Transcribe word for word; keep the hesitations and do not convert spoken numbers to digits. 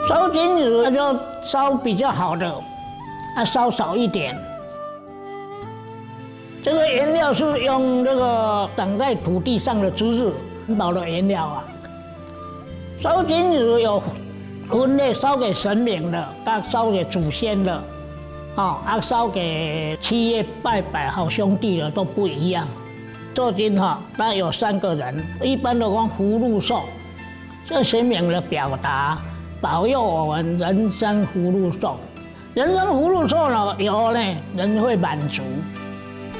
烧金纸就烧比较好的，啊，烧少一点。这个原料是用这个长在土地上的竹子包的原料啊。烧金纸有分类，烧给神明的，啊，烧给祖先的，啊，啊，烧给七月拜拜好兄弟的都不一样。做金哈，那有三个人，一般的讲福禄寿，这神明的表达。保佑我们人生福禄寿，人生福禄寿呢，有呢，人会满足。